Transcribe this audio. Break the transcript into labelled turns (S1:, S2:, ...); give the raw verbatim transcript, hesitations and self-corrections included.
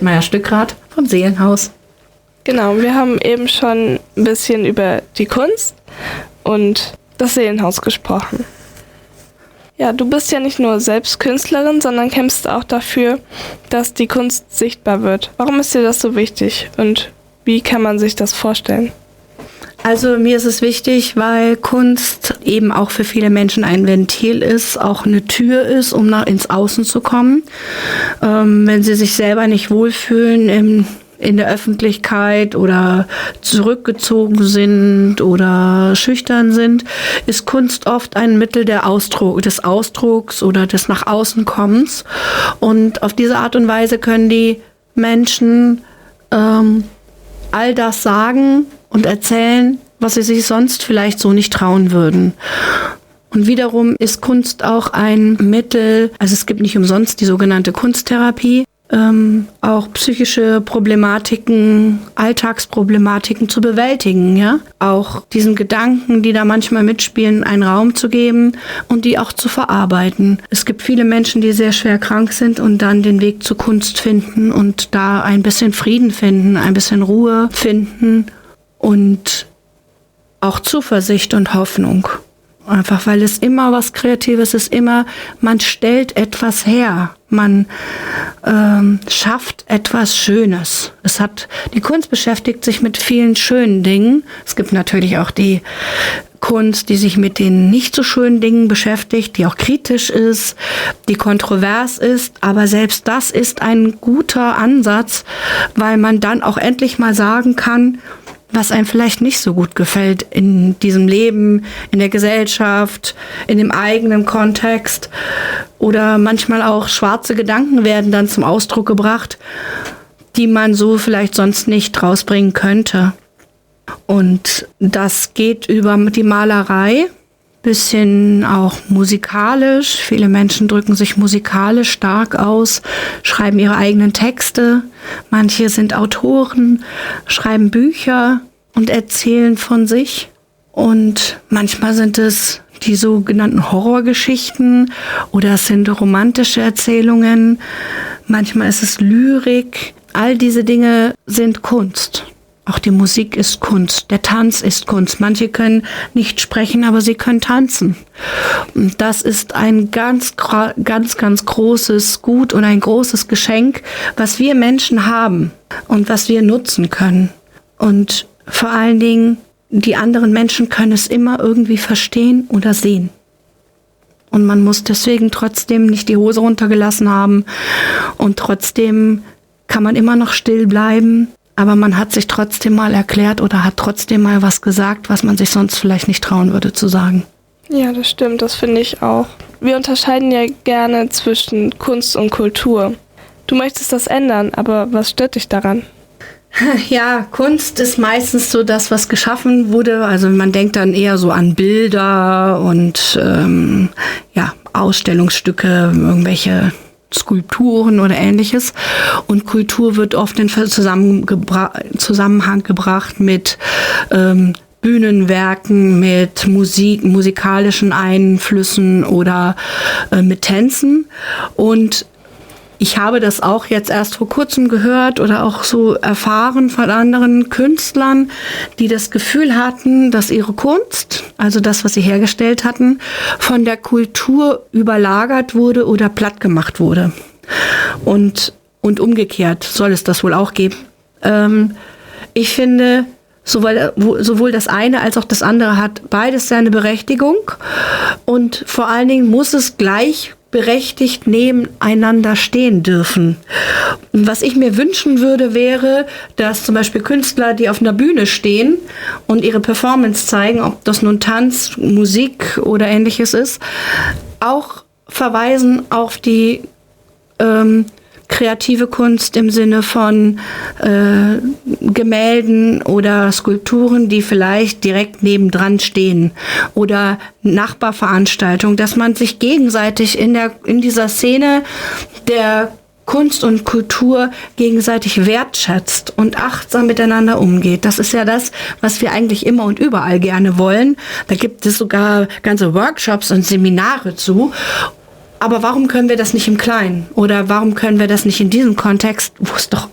S1: Heidmeier-Stückrath vom Seelenhaus.
S2: Genau, wir haben eben schon ein bisschen über die Kunst und das Seelenhaus gesprochen. Ja, du bist ja nicht nur selbst Künstlerin, sondern kämpfst auch dafür, dass die Kunst sichtbar wird. Warum ist dir das so wichtig und wie kann man sich das vorstellen?
S1: Also mir ist es wichtig, weil Kunst eben auch für viele Menschen ein Ventil ist, auch eine Tür ist, um nach ins Außen zu kommen. Ähm, wenn sie sich selber nicht wohlfühlen im in der Öffentlichkeit oder zurückgezogen sind oder schüchtern sind, ist Kunst oft ein Mittel der Ausdruck, des Ausdrucks oder des nach außen Kommens. Und auf diese Art und Weise können die Menschen ähm, all das sagen und erzählen, was sie sich sonst vielleicht so nicht trauen würden. Und wiederum ist Kunst auch ein Mittel, also es gibt nicht umsonst die sogenannte Kunsttherapie, Ähm, auch psychische Problematiken, Alltagsproblematiken zu bewältigen, ja, auch diesen Gedanken, die da manchmal mitspielen, einen Raum zu geben und die auch zu verarbeiten. Es gibt viele Menschen, die sehr schwer krank sind und dann den Weg zur Kunst finden und da ein bisschen Frieden finden, ein bisschen Ruhe finden und auch Zuversicht und Hoffnung. Einfach, weil es immer was Kreatives ist, immer, man stellt etwas her, man ähm, schafft etwas Schönes. Es hat, die Kunst beschäftigt sich mit vielen schönen Dingen. Es gibt natürlich auch die Kunst, die sich mit den nicht so schönen Dingen beschäftigt, die auch kritisch ist, die kontrovers ist, aber selbst das ist ein guter Ansatz, weil man dann auch endlich mal sagen kann, was einem vielleicht nicht so gut gefällt in diesem Leben, in der Gesellschaft, in dem eigenen Kontext. Oder manchmal auch schwarze Gedanken werden dann zum Ausdruck gebracht, die man so vielleicht sonst nicht rausbringen könnte. Und das geht über die Malerei, bisschen auch musikalisch. Viele Menschen drücken sich musikalisch stark aus, schreiben ihre eigenen Texte. Manche sind Autoren, schreiben Bücher und erzählen von sich. Und manchmal sind es die sogenannten Horrorgeschichten oder es sind romantische Erzählungen. Manchmal ist es Lyrik. All diese Dinge sind Kunst. Auch die Musik ist Kunst, der Tanz ist Kunst. Manche können nicht sprechen, aber sie können tanzen. Und das ist ein ganz, ganz, ganz großes Gut und ein großes Geschenk, was wir Menschen haben und was wir nutzen können. Und vor allen Dingen, die anderen Menschen können es immer irgendwie verstehen oder sehen. Und man muss deswegen trotzdem nicht die Hose runtergelassen haben und trotzdem kann man immer noch still bleiben. Aber man hat sich trotzdem mal erklärt oder hat trotzdem mal was gesagt, was man sich sonst vielleicht nicht trauen würde zu sagen.
S2: Ja, das stimmt, das finde ich auch. Wir unterscheiden ja gerne zwischen Kunst und Kultur. Du möchtest das ändern, aber was stört dich daran?
S1: Ja, Kunst ist meistens so das, was geschaffen wurde. Also man denkt dann eher so an Bilder und ähm, ja, Ausstellungsstücke, irgendwelche Skulpturen oder Ähnliches. Und Kultur wird oft in Zusammengebra- Zusammenhang gebracht mit ähm, Bühnenwerken, mit Musik, musikalischen Einflüssen oder äh, mit Tänzen. Und ich habe das auch jetzt erst vor kurzem gehört oder auch so erfahren von anderen Künstlern, die das Gefühl hatten, dass ihre Kunst, also das, was sie hergestellt hatten, von der Kultur überlagert wurde oder platt gemacht wurde. Und, und umgekehrt soll es das wohl auch geben. Ähm, ich finde, sowohl, sowohl das eine als auch das andere hat beides seine Berechtigung. Und vor allen Dingen muss es gleich berechtigt nebeneinander stehen dürfen. Und was ich mir wünschen würde, wäre, dass zum Beispiel Künstler, die auf einer Bühne stehen und ihre Performance zeigen, ob das nun Tanz, Musik oder Ähnliches ist, auch verweisen auf die ähm, kreative Kunst im Sinne von äh, Gemälden oder Skulpturen, die vielleicht direkt nebendran stehen oder Nachbarveranstaltungen, dass man sich gegenseitig in der in dieser Szene der Kunst und Kultur gegenseitig wertschätzt und achtsam miteinander umgeht. Das ist ja das, was wir eigentlich immer und überall gerne wollen. Da gibt es sogar ganze Workshops und Seminare zu. Aber warum können wir das nicht im Kleinen? Oder warum können wir das nicht in diesem Kontext, wo es doch